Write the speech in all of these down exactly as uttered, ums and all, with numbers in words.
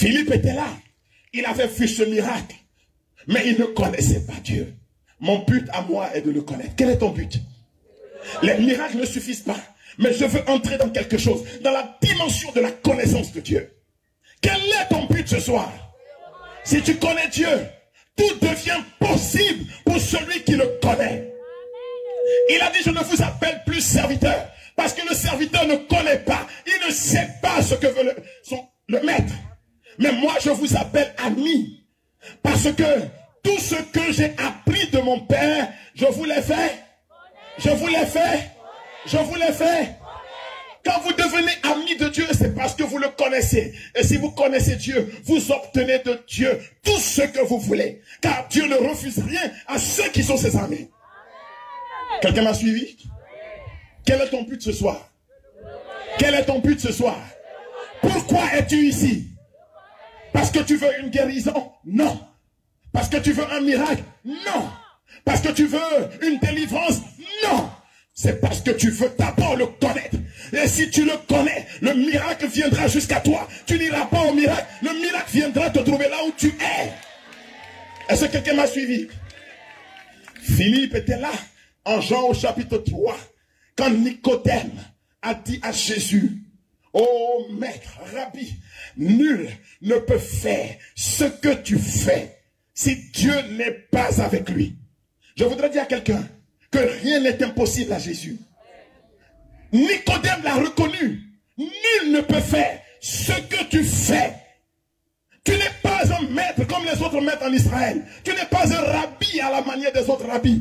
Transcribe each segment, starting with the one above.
Philippe était là. Il avait vu ce miracle. Mais il ne connaissait pas Dieu. Mon but à moi est de le connaître. Quel est ton but? Les miracles ne suffisent pas. Mais je veux entrer dans quelque chose. Dans la dimension de la connaissance de Dieu. Quel est ton but ce soir? Si tu connais Dieu, tout devient possible pour celui qui le connaît. Il a dit, je ne vous appelle plus serviteur. Parce que le serviteur ne connaît pas. Il ne sait pas ce que veut le, son, le maître. Mais moi, je vous appelle ami. Parce que tout ce que j'ai appris de mon Père, je vous l'ai fait. Je vous l'ai fait. Je vous l'ai fait. Quand vous devenez amis de Dieu, c'est parce que vous le connaissez. Et si vous connaissez Dieu, vous obtenez de Dieu tout ce que vous voulez. Car Dieu ne refuse rien à ceux qui sont ses amis. Quelqu'un m'a suivi? Quel est ton but ce soir? Quel est ton but ce soir? Pourquoi es-tu ici? Parce que tu veux une guérison? Non. Parce que tu veux un miracle? Non. Parce que tu veux une délivrance? Non. C'est parce que tu veux d'abord le connaître. Et si tu le connais, le miracle viendra jusqu'à toi. Tu n'iras pas au miracle. Le miracle viendra te trouver là où tu es. Est-ce que quelqu'un m'a suivi? Philippe était là, en Jean au chapitre trois, quand Nicodème a dit à Jésus, ô maître, rabbi, nul ne peut faire ce que tu fais si Dieu n'est pas avec lui. Je voudrais dire à quelqu'un que rien n'est impossible à Jésus. Nicodème l'a reconnu. Nul ne peut faire ce que tu fais. Tu n'es pas un maître comme les autres maîtres en Israël. Tu n'es pas un rabbi à la manière des autres rabbis.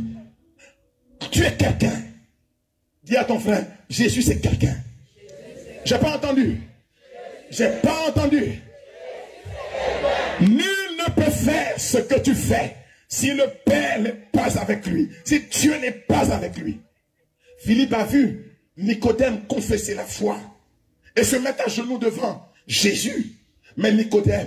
Tu es quelqu'un. Dis à ton frère, Jésus c'est quelqu'un. J'ai pas entendu. J'ai pas entendu. Nul ne peut faire ce que tu fais si le Père n'est pas avec lui. Si Dieu n'est pas avec lui. Philippe a vu Nicodème confesser la foi et se mettre à genoux devant Jésus. Mais Nicodème,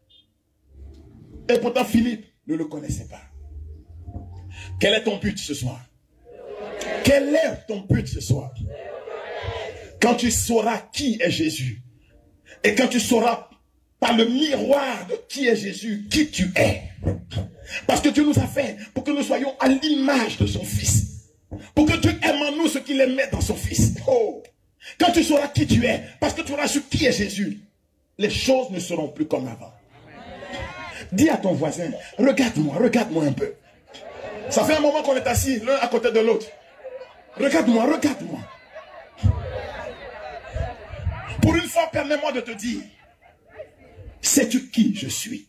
et pourtant Philippe ne le connaissait pas. Quel est ton but ce soir? Quel est ton but ce soir? Quand tu sauras qui est Jésus, et quand tu sauras par le miroir de qui est Jésus, qui tu es. Parce que Dieu nous a fait pour que nous soyons à l'image de son Fils. Pour que Dieu aime en nous ce qu'il aimait dans son Fils. Oh. Quand tu sauras qui tu es, parce que tu auras su qui est Jésus, les choses ne seront plus comme avant. Dis à ton voisin, regarde-moi, regarde-moi un peu. Ça fait un moment qu'on est assis l'un à côté de l'autre. Regarde-moi, regarde-moi. Pour une fois, permets-moi de te dire, sais-tu qui je suis?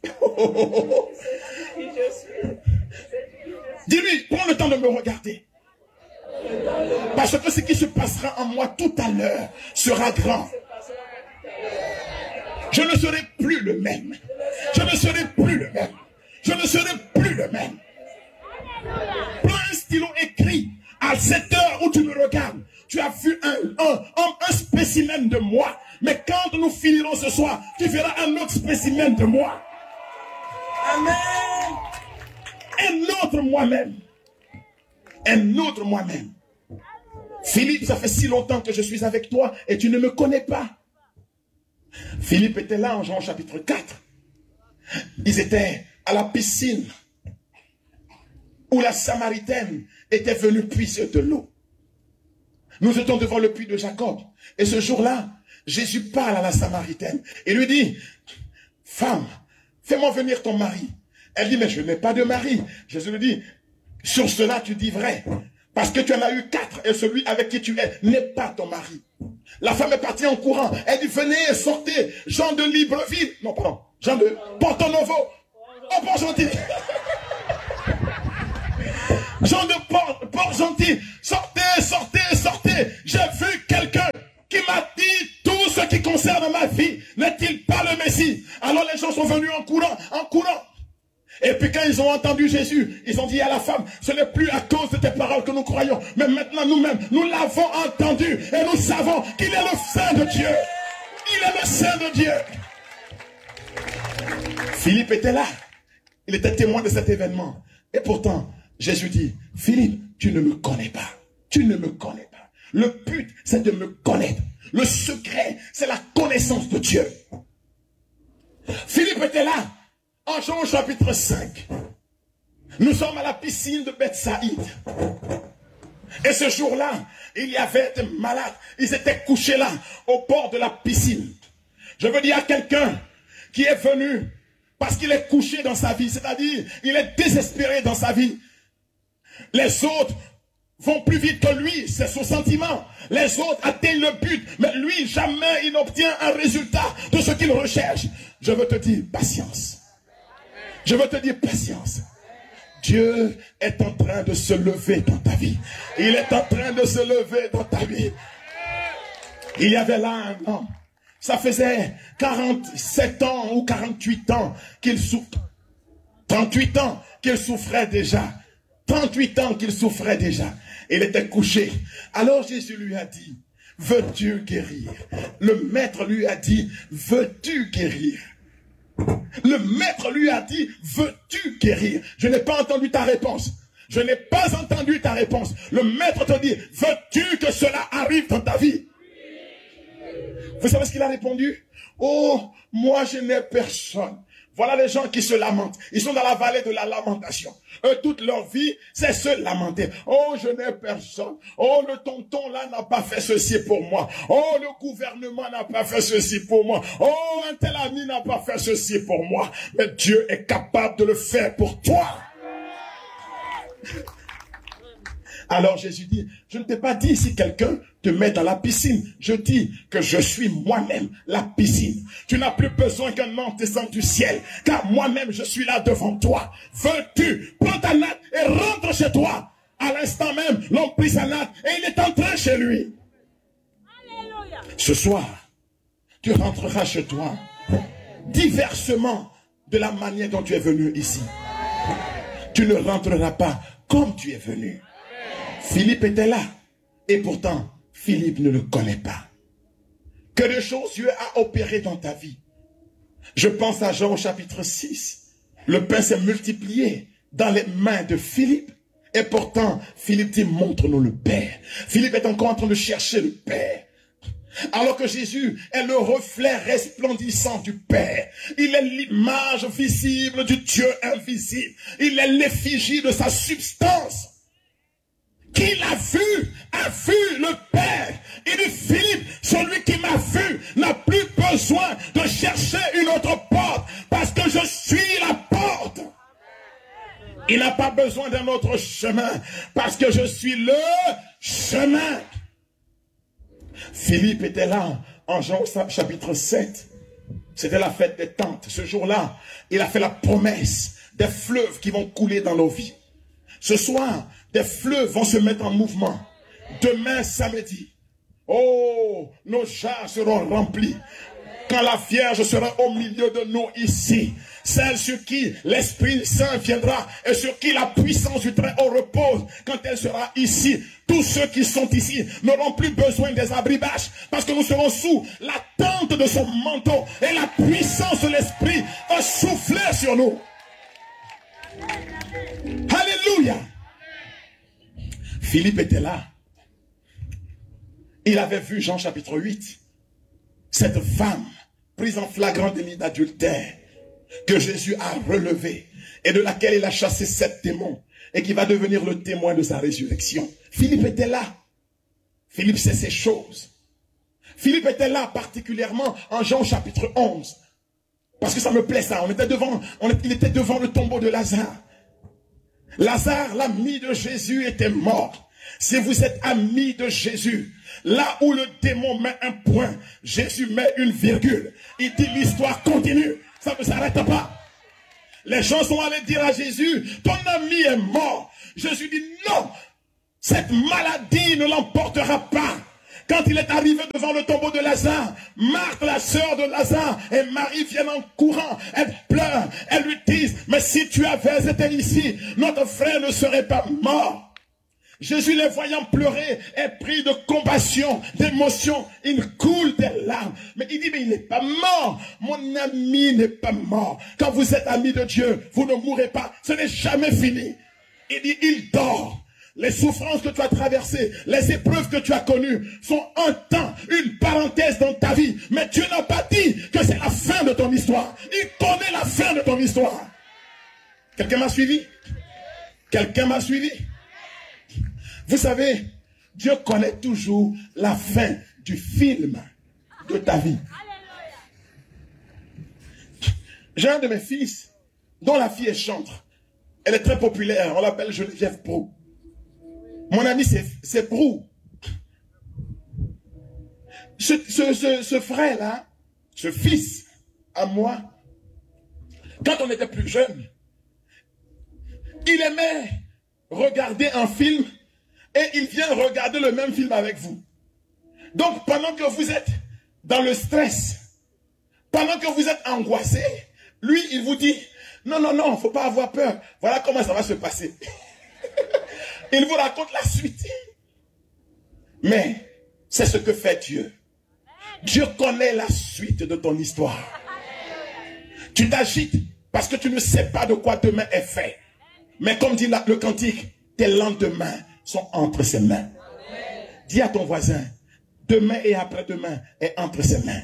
Dis-lui, prends le temps de me regarder. Parce que ce qui se passera en moi tout à l'heure sera grand. Je ne serai plus le même. Je ne serai plus le même. Je ne serai plus le même. Prends un stylo écrit. À cette heure où tu me regardes, tu as vu un, un, un, un spécimen de moi. Mais quand nous finirons ce soir, tu verras un autre spécimen de moi. Amen. Un autre moi-même. Un autre moi-même. Philippe, ça fait si longtemps que je suis avec toi et tu ne me connais pas. Philippe était là en Jean chapitre quatre. Ils étaient à la piscine où la Samaritaine était venue puiser de l'eau. Nous étions devant le puits de Jacob. Et ce jour-là, Jésus parle à la Samaritaine et lui dit, femme, fais-moi venir ton mari. Elle dit, mais je n'ai pas de mari. Jésus lui dit, sur cela tu dis vrai. Parce que tu en as eu quatre et celui avec qui tu es n'est pas ton mari. La femme est partie en courant. Elle dit, venez, sortez. Jean de Libreville. Non, pardon. Jean de Porto Novo. Oh, Port-Gentil. Jean de Port, Port-Gentil. Sortez, sortez, sortez. J'ai vu quelqu'un qui m'a dit tout ce qui concerne ma vie. N'est-il pas le Messie? Alors les gens sont venus en courant, en courant. Et puis quand ils ont entendu Jésus, ils ont dit à la femme, ce n'est plus à cause de tes paroles que nous croyons, mais maintenant nous-mêmes, nous l'avons entendu et nous savons qu'il est le Saint de Dieu. Il est le Saint de Dieu. Philippe était là. Il était témoin de cet événement. Et pourtant, Jésus dit, Philippe, tu ne me connais pas. Tu ne me connais pas. Le but, c'est de me connaître. Le secret, c'est la connaissance de Dieu. Philippe était là, en Jean chapitre cinq. Nous sommes à la piscine de Bethsaïde. Et ce jour-là, il y avait des malades. Ils étaient couchés là, au bord de la piscine. Je veux dire à quelqu'un qui est venu parce qu'il est couché dans sa vie, c'est-à-dire il est désespéré dans sa vie. Les autres vont plus vite que lui, c'est son sentiment. Les autres atteignent le but, mais lui, jamais il n'obtient un résultat de ce qu'il recherche. Je veux te dire patience. Je veux te dire patience. Dieu est en train de se lever dans ta vie. Il est en train de se lever dans ta vie. Il y avait là un homme. Ça faisait quarante-sept ans ou quarante-huit ans qu'il souffrait. trente-huit ans qu'il souffrait déjà. trente-huit ans qu'il souffrait déjà. Il était couché. Alors Jésus lui a dit, veux-tu guérir? Le maître lui a dit, veux-tu guérir? Le maître lui a dit, veux-tu guérir? Je n'ai pas entendu ta réponse. Je n'ai pas entendu ta réponse. Le maître te dit, veux-tu que cela arrive dans ta vie? Vous savez ce qu'il a répondu? Oh, moi je n'ai personne. Voilà les gens qui se lamentent. Ils sont dans la vallée de la lamentation. Eux, toute leur vie, c'est se lamenter. Oh, je n'ai personne. Oh, le tonton là n'a pas fait ceci pour moi. Oh, le gouvernement n'a pas fait ceci pour moi. Oh, un tel ami n'a pas fait ceci pour moi. Mais Dieu est capable de le faire pour toi. Alors Jésus dit, je ne t'ai pas dit si quelqu'un te met dans la piscine. Je dis que je suis moi-même la piscine. Tu n'as plus besoin qu'un ange descende du ciel, car moi-même je suis là devant toi. Veux-tu, prends ta natte et rentre chez toi. À l'instant même, l'homme prit sa natte et il est entré chez lui. Alléluia. Ce soir, tu rentreras chez toi diversement de la manière dont tu es venu ici. Tu ne rentreras pas comme tu es venu. Philippe était là, et pourtant, Philippe ne le connaît pas. Que de choses Dieu a opéré dans ta vie. Je pense à Jean au chapitre six. Le pain s'est multiplié dans les mains de Philippe, et pourtant, Philippe dit, montre-nous le Père. Philippe est encore en train de chercher le Père. Alors que Jésus est le reflet resplendissant du Père. Il est l'image visible du Dieu invisible. Il est l'effigie de sa substance. Qui l'a vu, a vu le Père. Il dit, Philippe, celui qui m'a vu n'a plus besoin de chercher une autre porte, parce que je suis la porte. Il n'a pas besoin d'un autre chemin, parce que je suis le chemin. Philippe était là, en Jean chapitre sept. C'était la fête des tentes. Ce jour-là, il a fait la promesse des fleuves qui vont couler dans nos vies. Ce soir, des fleuves vont se mettre en mouvement. Demain, samedi, oh, nos jarres seront remplies. Quand la Vierge sera au milieu de nous ici, celle sur qui l'Esprit Saint viendra et sur qui la puissance du Très-Haut repose, quand elle sera ici, tous ceux qui sont ici n'auront plus besoin des abribages, parce que nous serons sous la tente de son manteau et la puissance de l'Esprit va souffler sur nous. Alléluia. Philippe était là. Il avait vu Jean chapitre huit. Cette femme prise en flagrant délit d'adultère que Jésus a relevée et de laquelle il a chassé sept démons et qui va devenir le témoin de sa résurrection. Philippe était là. Philippe sait ces choses. Philippe était là particulièrement en Jean chapitre onze. Parce que ça me plaît ça. On était devant, on était, il était devant le tombeau de Lazare. Lazare, l'ami de Jésus, était mort. Si vous êtes ami de Jésus, là où le démon met un point, Jésus met une virgule. Il dit l'histoire continue. Ça ne s'arrête pas. Les gens sont allés dire à Jésus, ton ami est mort. Jésus dit non, cette maladie ne l'emportera pas. Quand il est arrivé devant le tombeau de Lazare, Marthe, la sœur de Lazare, et Marie viennent en courant. Elles pleurent. Elles lui disent, mais si tu avais été ici, notre frère ne serait pas mort. Jésus, les voyant pleurer, est pris de compassion, d'émotion. Il coule des larmes. Mais il dit, mais il n'est pas mort. Mon ami n'est pas mort. Quand vous êtes ami de Dieu, vous ne mourrez pas. Ce n'est jamais fini. Il dit, il dort. Les souffrances que tu as traversées, les épreuves que tu as connues sont un temps, une parenthèse dans ta vie. Mais Dieu n'a pas dit que c'est la fin de ton histoire. Il Quelqu'un m'a suivi? Quelqu'un m'a suivi? Vous savez, Dieu connaît toujours la fin du film de ta vie. J'ai un de mes fils dont la fille est chantre. Elle est très populaire. On l'appelle Geneviève Prou. Mon ami, c'est Prou. Ce, ce, ce, ce frère-là, ce fils à moi, quand on était plus jeune, il aimait regarder un film et il vient regarder le même film avec vous. Donc, pendant que vous êtes dans le stress, pendant que vous êtes angoissé, lui, il vous dit, non, non, non, il ne faut pas avoir peur. Voilà comment ça va se passer. Il vous raconte la suite. Mais c'est ce que fait Dieu. Dieu connaît la suite de ton histoire. Tu t'agites parce que tu ne sais pas de quoi demain est fait. Mais comme dit le cantique, tes lendemains sont entre ses mains. Dis à ton voisin, demain et après-demain est entre ses mains.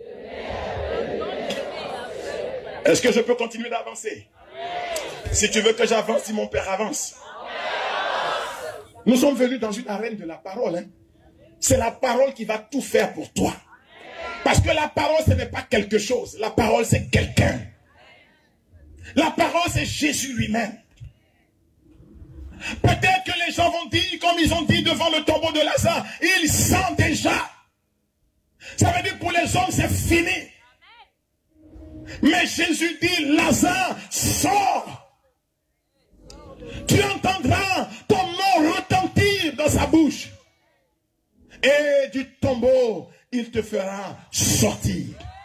Est-ce que je peux continuer d'avancer? Si tu veux que j'avance, si mon père avance. Nous sommes venus dans une arène de la parole. Hein. C'est la parole qui va tout faire pour toi. Parce que la parole, ce n'est pas quelque chose. La parole, c'est quelqu'un. La parole, c'est Jésus lui-même. Peut-être que les gens vont dire, comme ils ont dit devant le tombeau de Lazare, ils sentent déjà. Ça veut dire pour les hommes, c'est fini. Mais Jésus dit, Lazare, sors. Tu entendras ton nom retentir dans sa bouche. Et du tombeau, il te fera sortir.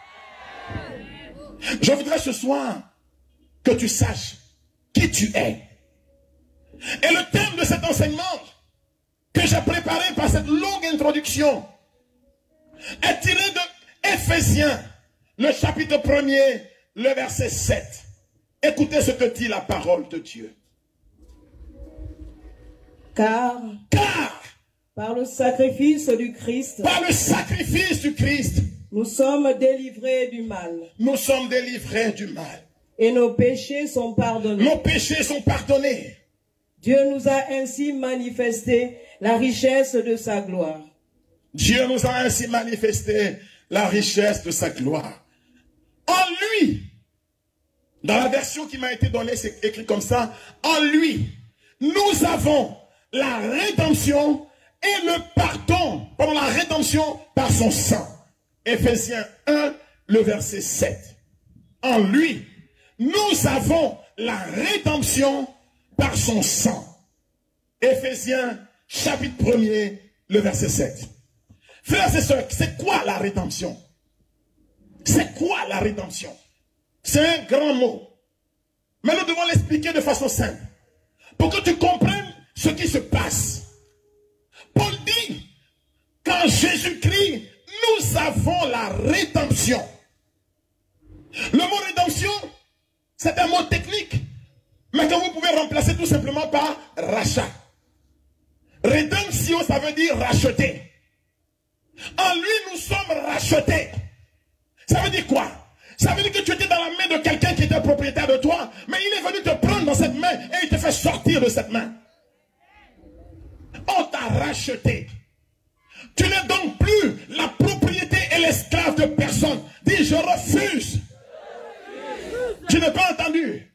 Je voudrais ce soir que tu saches qui tu es. Et le thème de cet enseignement que j'ai préparé par cette longue introduction est tiré de Éphésiens, le chapitre premier, le verset sept. Écoutez ce que dit la parole de Dieu. Car, Car par le sacrifice du Christ, par le sacrifice du Christ, nous sommes délivrés du mal. Nous sommes délivrés du mal. Et nos péchés sont pardonnés. Nos péchés sont pardonnés. Dieu nous a ainsi manifesté la richesse de sa gloire. Dieu nous a ainsi manifesté la richesse de sa gloire. En lui, dans la version qui m'a été donnée, c'est écrit comme ça, en lui, nous avons la rédemption et le pardon pendant la rédemption par son sang. Éphésiens un, le verset sept. En lui, nous avons la rédemption par son sang. Éphésiens chapitre premier, le verset sept. Frères et sœurs, c'est quoi la rédemption? C'est quoi la rédemption? C'est un grand mot. Mais nous devons l'expliquer de façon simple. Pour que tu comprennes ce qui se passe. Paul dit, qu'en Jésus-Christ, nous avons la rédemption. Le mot rédemption, c'est un mot technique. Mais que vous pouvez remplacer tout simplement par rachat. Rédemption, ça veut dire racheter. En lui, nous sommes rachetés. Ça veut dire quoi? Ça veut dire que tu étais dans la main de quelqu'un qui était propriétaire de toi, mais il est venu te prendre dans cette main et il te fait sortir de cette main. On t'a racheté. Tu n'es donc plus la propriété et l'esclave de personne. Dis, je refuse. Tu n'as pas entendu?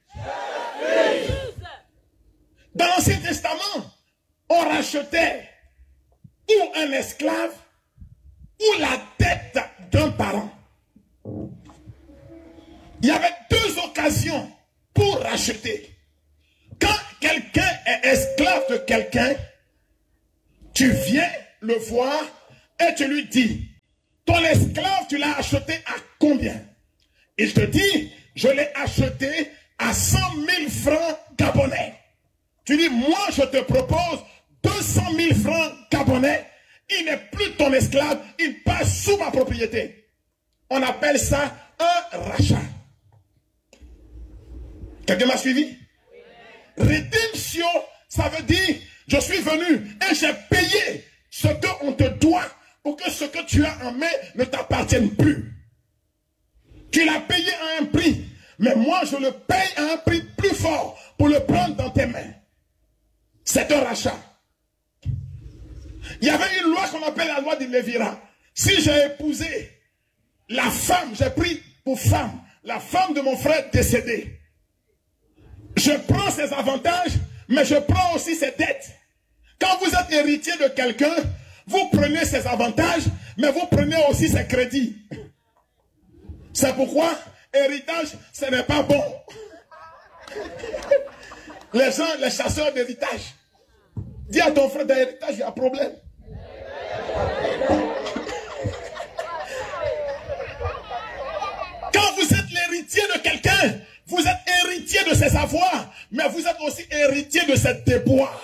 Dans l'Ancien Testament, on rachetait ou un esclave ou la dette d'un parent. Il y avait deux occasions pour racheter. Quand quelqu'un est esclave de quelqu'un, tu viens le voir et tu lui dis, ton esclave, tu l'as acheté à combien? Il te dit, je l'ai acheté à cent mille francs gabonais. Tu dis, moi je te propose deux cent mille francs gabonais. Il n'est plus ton esclave, il passe sous ma propriété. On appelle ça un rachat. Quelqu'un m'a suivi? Rédemption, ça veut dire, je suis venu et j'ai payé ce qu'on te doit pour que ce que tu as en main ne t'appartienne plus. Tu l'as payé à un prix, mais moi je le paye à un prix plus fort pour le prendre dans tes mains. C'est un rachat. Il y avait une loi qu'on appelle la loi du Lévirat. Si j'ai épousé la femme, j'ai pris pour femme la femme de mon frère décédé, je prends ses avantages, mais je prends aussi ses dettes. Quand vous êtes héritier de quelqu'un, vous prenez ses avantages, mais vous prenez aussi ses crédits. C'est pourquoi héritage, ce n'est pas bon. Les gens, les chasseurs d'héritage, dis à ton frère d'héritage, il y a un problème. Quand vous êtes l'héritier de quelqu'un, vous êtes héritier de ses avoirs, mais vous êtes aussi héritier de ses déboires.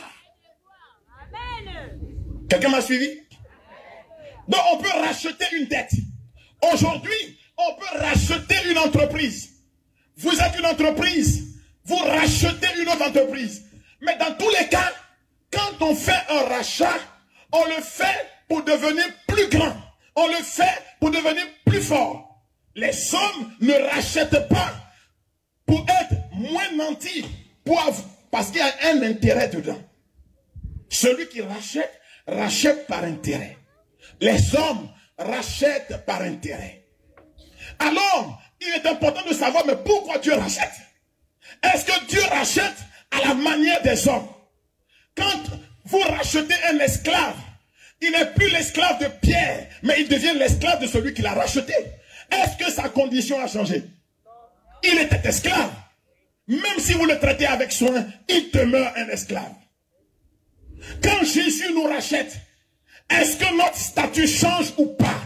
Quelqu'un m'a suivi? Donc on peut racheter une dette. Aujourd'hui, on peut racheter une entreprise. Vous êtes une entreprise, vous rachetez une autre entreprise. Mais dans tous les cas, quand on fait un rachat, on le fait pour devenir plus grand. On le fait pour devenir plus fort. Les sommes ne rachètent pas pour être moins nantis, pour avoir, parce qu'il y a un intérêt dedans. Celui qui rachète, rachète par intérêt. Les hommes rachètent par intérêt. Alors, il est important de savoir, mais pourquoi Dieu rachète? Est-ce que Dieu rachète à la manière des hommes? Quand vous rachetez un esclave, il n'est plus l'esclave de Pierre, mais il devient l'esclave de celui qui l'a racheté. Est-ce que sa condition a changé? Il était esclave. Même si vous le traitez avec soin, il demeure un esclave. Quand Jésus nous rachète, est-ce que notre statut change ou pas?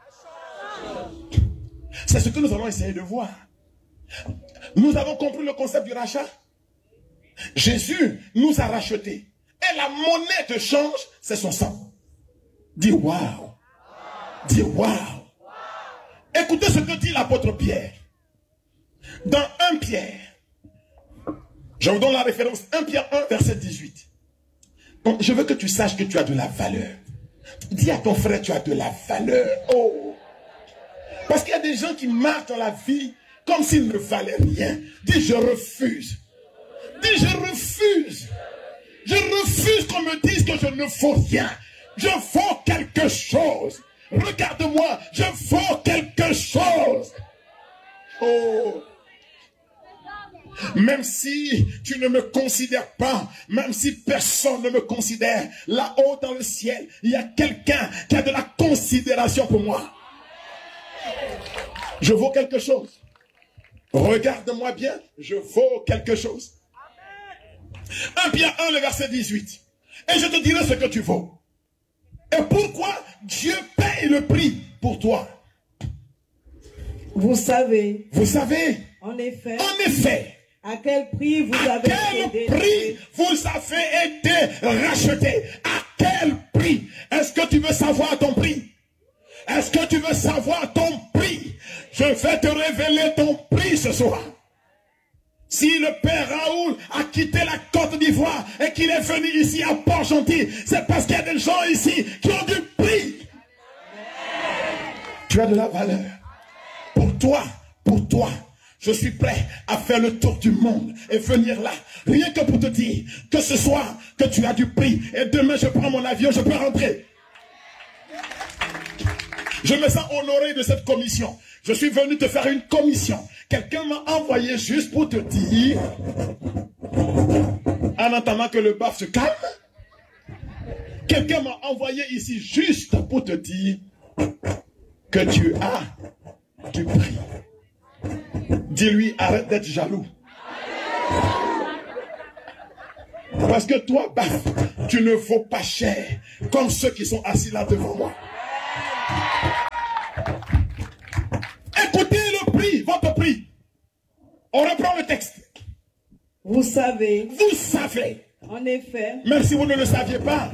C'est ce que nous allons essayer de voir. Nous avons compris le concept du rachat. Jésus nous a rachetés. Et la monnaie de change, c'est son sang. Dis waouh. Dis waouh. Écoutez ce que dit l'apôtre Pierre. Dans Premier Pierre, je vous donne la référence, Premier Pierre un, verset dix-huit. Donc, je veux que tu saches que tu as de la valeur. Dis à ton frère, tu as de la valeur. Oh. Parce qu'il y a des gens qui marchent dans la vie comme s'ils ne valaient rien. Dis, je refuse. Dis, je refuse. Je refuse qu'on me dise que je ne vaux rien. Je vaux quelque chose. Regarde-moi, je vaux quelque chose. Oh. Même si tu ne me considères pas, même si personne ne me considère, là-haut dans le ciel, il y a quelqu'un qui a de la considération pour moi. Je vaux quelque chose. Regarde-moi bien, je vaux quelque chose. Premier Pierre un, le verset dix-huit. Et je te dirai ce que tu vaux. Et pourquoi Dieu paye le prix pour toi. Vous savez. Vous savez. En effet. En effet. À quel prix vous à avez quel été prix vous avez été racheté? À quel prix? Est-ce que tu veux savoir ton prix? Est-ce que tu veux savoir ton prix? Je vais te révéler ton prix ce soir. Si le père Raoul a quitté la Côte d'Ivoire et qu'il est venu ici à Port-Gentil, c'est parce qu'il y a des gens ici qui ont du prix. Tu as de la valeur. Pour toi, pour toi, je suis prêt à faire le tour du monde et venir là, rien que pour te dire que ce soir, que tu as du prix. Et demain, je prends mon avion, je peux rentrer. Je me sens honoré de cette commission. Je suis venu te faire une commission. Quelqu'un m'a envoyé juste pour te dire, en attendant que le baf se calme, quelqu'un m'a envoyé ici juste pour te dire que tu as du prix. Dis-lui, arrête d'être jaloux. Parce que toi, baf, tu ne vaux pas cher comme ceux qui sont assis là devant moi. Écoutez le prix, votre prix. On reprend le texte. Vous savez. Vous savez. En effet. Même si vous ne le saviez pas.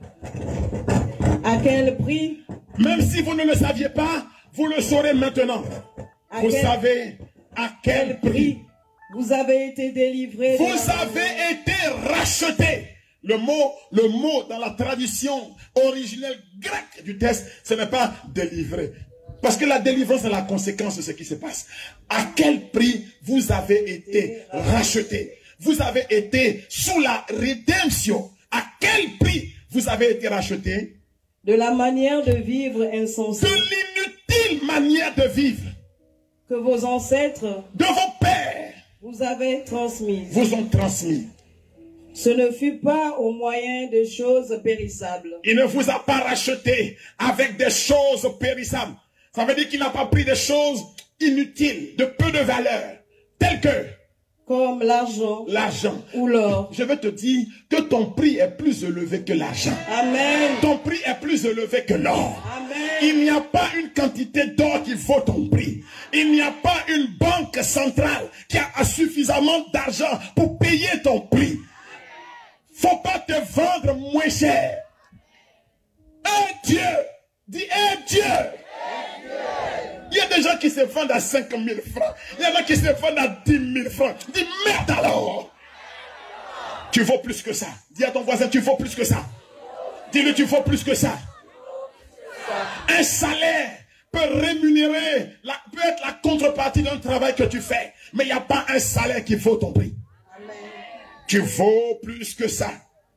À quel prix? Même si vous ne le saviez pas, vous le saurez maintenant. À vous quel, savez à quel, quel prix, prix vous avez été délivré. Vous avez été racheté. Le mot, le mot dans la tradition originelle grecque du texte, ce n'est pas délivré. Parce que la délivrance est la conséquence de ce qui se passe. À quel prix vous avez été racheté? vous avez été sous la rédemption. À quel prix vous avez été rachetés? De la manière de vivre insensée De l'inutile manière de vivre que vos ancêtres de vos pères vous avez transmise. vous ont transmis. Ce ne fut pas au moyen de choses périssables. Il ne vous a pas racheté avec des choses périssables. Ça veut dire qu'il n'a pas pris des choses inutiles, de peu de valeur, telles que Comme l'argent l'argent ou l'or. Je veux te dire que ton prix est plus élevé que l'argent. Amen. Ton prix est plus élevé que l'or. Amen. Il n'y a pas une quantité d'or qui vaut ton prix. Il n'y a pas une banque centrale qui a suffisamment d'argent pour payer ton prix. Faut pas te vendre moins cher. Un Dieu, dis un Dieu. Il y a des gens qui se vendent à cinq mille francs. Il y en a qui se vendent à dix mille francs. Dis merde alors. Tu vaux plus que ça. Dis à ton voisin, tu vaux plus que ça. Dis-lui, tu vaux plus que ça. Un salaire peut rémunérer, la, peut être la contrepartie d'un travail que tu fais. Mais il n'y a pas un salaire qui vaut ton prix. Amen. Tu vaux plus que ça.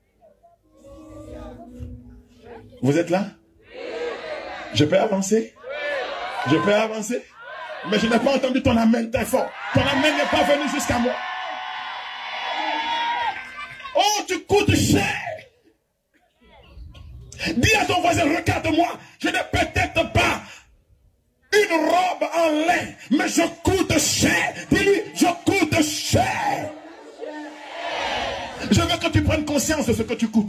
Vous êtes là? Je peux avancer? Je peux avancer? Mais je n'ai pas entendu ton amen très fort. Ton amen n'est pas venu jusqu'à moi. Oh, tu coûtes cher. Dis à ton voisin, regarde-moi. Je n'ai peut-être pas une robe en lin, mais je coûte cher. Dis-lui, je coûte cher. Je veux que tu prennes conscience de ce que tu coûtes.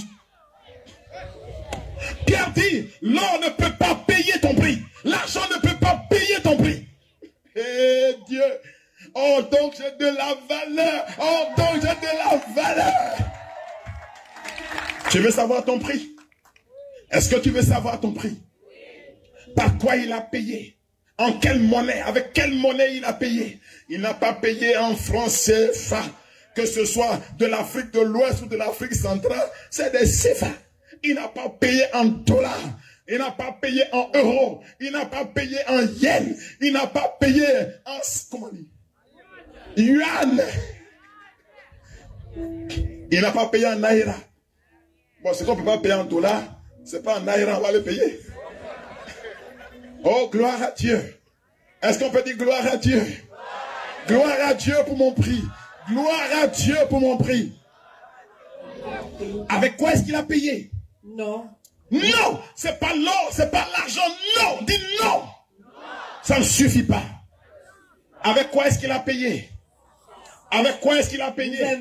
Pierre dit, l'or ne peut pas payer ton prix. L'argent ne peut pas payer ton prix. Eh Dieu, oh donc j'ai de la valeur. Oh donc j'ai de la valeur. Tu veux savoir ton prix? Est-ce que tu veux savoir ton prix? Par quoi il a payé? En quelle monnaie? Avec quelle monnaie il a payé? Il n'a pas payé en francs C F A. Que ce soit de l'Afrique de l'Ouest ou de l'Afrique centrale, c'est des C F A. Il n'a pas payé en dollars. Il n'a pas payé en euros. Il n'a pas payé en yens. Il n'a pas payé en... Comment on dit? Yuan. Il n'a pas payé en naira. Bon, c'est qu'on ne peut pas payer en dollars. C'est pas en naira, on va le payer. Oh, gloire à Dieu. Est-ce qu'on peut dire gloire à Dieu? Gloire à Dieu pour mon prix. Gloire à Dieu pour mon prix. Avec quoi est-ce qu'il a payé? Non. Non, c'est pas l'or, c'est pas l'argent. Non, dis non. Ça ne suffit pas. Avec quoi est-ce qu'il a payé? Avec quoi est-ce qu'il a payé?